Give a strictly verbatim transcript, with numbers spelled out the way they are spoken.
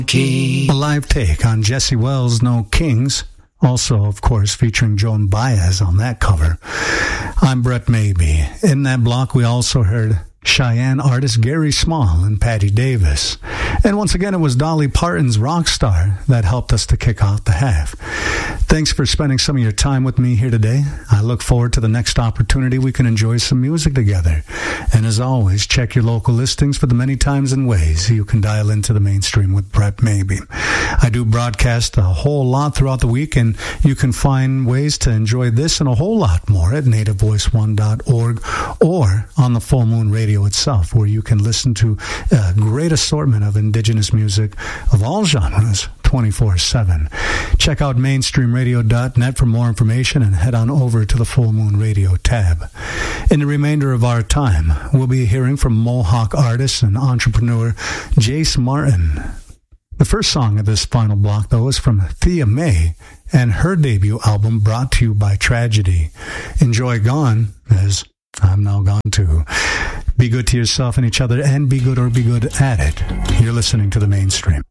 A live take on Jesse Wells' No Kings. Also, of course, featuring Joan Baez on that cover. I'm Brett Maybe. In that block, we also heard Cheyenne artist Gary Small and Patty Davis. And once again, it was Dolly Parton's Rockstar that helped us to kick off the half. Thanks for spending some of your time with me here today. I look forward to the next opportunity we can enjoy some music together. And as always, check your local listings for the many times and ways you can dial into the mainstream with Brett Maybe. I do broadcast a whole lot throughout the week, and you can find ways to enjoy this and a whole lot more at native voice one dot org or on the Full Moon Radio itself, where you can listen to a great assortment of indigenous music of all genres twenty-four seven. Check out mainstream radio dot net for more information and head on over to the Full Moon Radio tab. In the remainder of our time, we'll be hearing from Mohawk artist and entrepreneur Jace Martin. The first song of this final block, though, is from Thea May and her debut album, Brought to You by Tragedy. Enjoy Gone, as I'm now gone too. Be good to yourself and each other, and be good or be good at it. You're listening to The Mainstream.